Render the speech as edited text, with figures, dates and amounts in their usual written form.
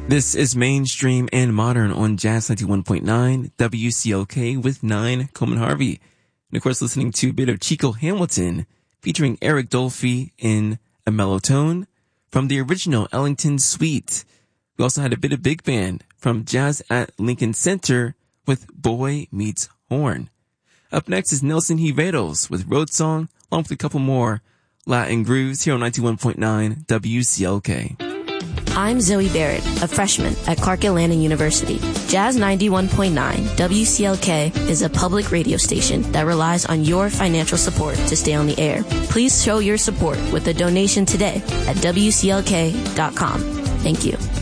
This is Mainstream and Modern on Jazz 91.9 WCLK with 9 Coleman Harvey. And of course, listening to a bit of Chico Hamilton featuring Eric Dolphy in A Mellow Tone from the original Ellington Suite. We also had a bit of big band from Jazz at Lincoln Center with Boy Meets Horn. Up next is Nelson Riveros with Road Song, along with a couple more Latin grooves here on 91.9 WCLK. I'm Zoe Barrett, a freshman at Clark Atlanta University. Jazz 91.9 WCLK is a public radio station that relies on your financial support to stay on the air. Please show your support with a donation today at WCLK.com. Thank you.